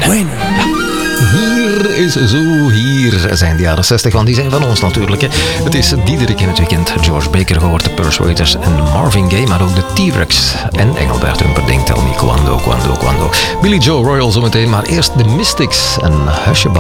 Bueno. Hier zijn de jaren 60, want die zijn van ons natuurlijk. Hè. Het is Diederik in het weekend. George Baker gehoord, de Persuaders en Marvin Gaye, maar ook de T-Rex en Engelbert Humperdinck. Tell me quando. Billy Joe Royal zometeen, maar eerst de Mystics en Hush Your